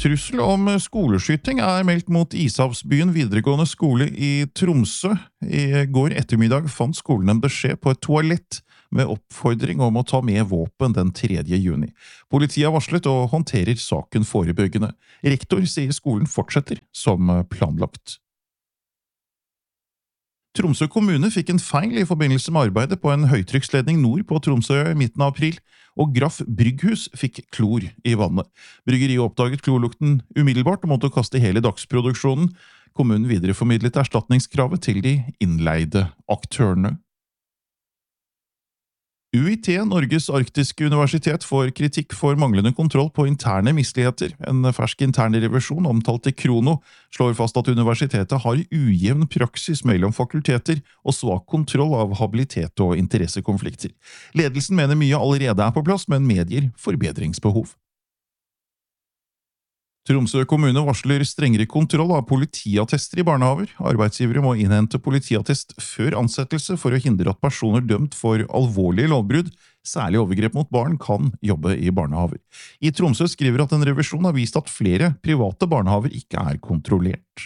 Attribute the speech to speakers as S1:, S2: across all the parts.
S1: Trussel om skoleskyting meldt mot Ishavsbyen videregående skole i Tromsø. I går ettermiddag fant skolen en beskjed på et toalett med oppfordring om å ta med våpen den 3. juni. Politiet har varslet og håndterer saken forebyggende. Rektor sier skolen fortsetter som planlagt. Tromsø kommune fikk en feil i forbindelse med arbeidet på en høytrykksledning nord på Tromsø i midten av april, og Graff Brygghus fikk klor i vannet. Bryggeriet oppdaget klorlukten umiddelbart og måtte kaste hele dagsproduksjonen. Kommunen videreformidlet erstatningskravet til de innleide aktørene. UiT, Norges arktiske universitet, får kritikk for manglende kontroll på interne misligheter. En fersk intern revisjon omtalt i Krono slår fast at universitetet har ujevn praksis mellom fakulteter og svak kontroll av habilitet og interessekonflikter. Ledelsen mener mye allerede på plass, men medgir forbedringsbehov. Tromsø kommune varsler strengere kontroll av politiattester i barnehaver. Arbeidsgivere må innhente politiattest før ansettelse for å hindre at personer dømt for alvorlige lovbrudd, særlig overgrep mot barn, kan jobbe i barnehaver. I Tromsø skriver at en revisjon har vist at flere private barnehaver ikke kontrollert.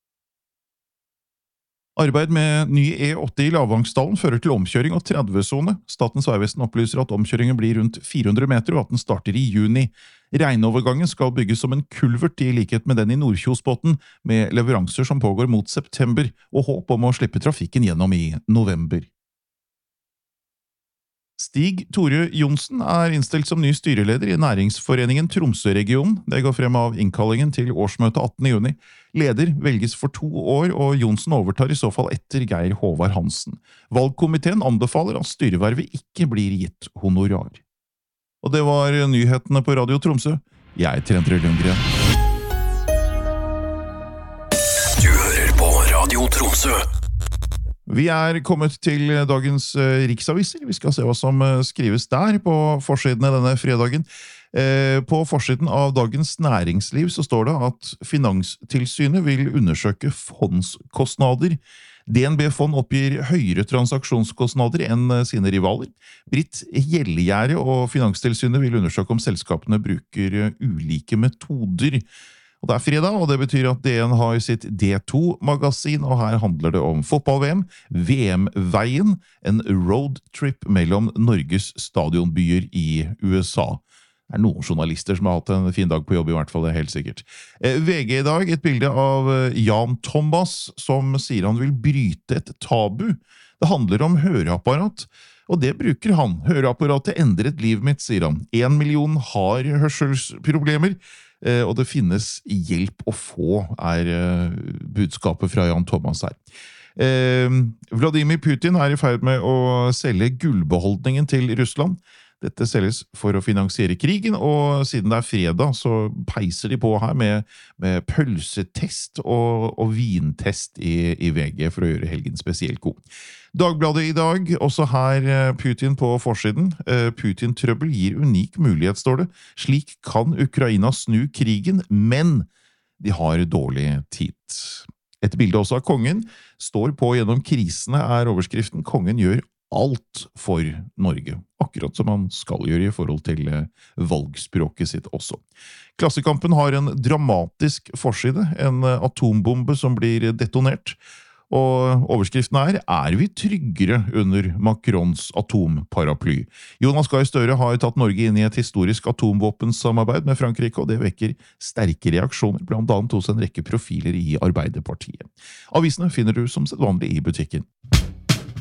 S1: Arbeid med ny E8 i Lavangsdalen fører til omkjøring og 30-zone. Statens vegvesen opplyser at omkjøringen blir rundt 400 meter og at den starter i juni. Regnovergangen skal bygges som en kulvert i likhet med den i Nordkjosbotn, med leveranser som pågår mot september, og håp om å slippe trafikken gjennom i november. Stig Tore Johnsen innstilt som ny styreleder i Næringsforeningen Tromsø-regionen. Det går frem av innkallingen til årsmøte 18. juni. Leder velges for 2 år, og Johnsen overtar i så fall etter Geir Håvard Hansen. Valgkomiteen anbefaler at styrevervet ikke blir gitt honorar. Og det var nyhetene på Radio Tromsø. Jeg heter Endre Lundgren.
S2: Du hører på Radio Tromsø.
S1: Vi kommet til dagens riksaviser. Vi skal se hva som skrives der på forsiden denne fredagen. På forsiden av Dagens Næringsliv så står det at Finanstilsynet vil undersøke fondskostnader. DNB-fond oppgir høyere transaksjonskostnader enn sine rivaler. Britt Gjellegjerde og Finanstilsynet vil undersøke om selskapene bruker ulike metoder. Og det fredag, og det betyr at DN har sitt D2-magasin, og her handler det om fotball-VM, VM-veien, en roadtrip mellom Norges stadionbyer i USA. Det noen journalister som har hatt en fin dag på jobb, i hvert fall, det helt sikkert. VG i dag, et bilde av Jan Thomas, som sier han vil bryte et tabu. Det handler om høreapparat, og det bruker han. Høreapparatet endret livet mitt, sier han. 1 million har hørselsproblemer, og det finnes hjelp å få, budskapet fra Jan Thomas her. Vladimir Putin i ferd med å selge gullbeholdningen til Russland. Dette selges for å finansiere krigen, og siden det fredag så peiser de på her med pølsetest og vintest i VG for å gjøre helgen spesielt god. Dagbladet i dag, også her Putin på forsiden. Putin-trøbbel gir unik mulighet, står det. Slik kan Ukraina snu krigen, men de har dårlig tid. Et bilde også av kongen. Står på gjennom krisene overskriften. Kongen gjør alt for Norge, akkurat som han skal gjøre i forhold til valgspråket sitt også. Klassekampen har en dramatisk forside, en atombombe som blir detonert, og overskriften vi tryggere under Macrons atomparaply? Jonas Gahr Støre har tatt Norge inn i et historisk atomvåpensamarbeid med Frankrike, og det vekker sterke reaksjoner, blant annet hos en rekke profiler i Arbeiderpartiet. Avisene finner du som sedvanlig i butikken.